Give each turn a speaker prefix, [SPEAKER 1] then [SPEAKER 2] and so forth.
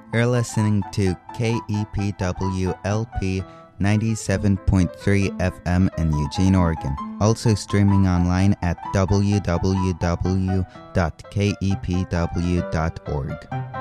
[SPEAKER 1] You're listening to KEPWLP 97.3 FM in Eugene, Oregon. Also streaming online at www.kepw.org.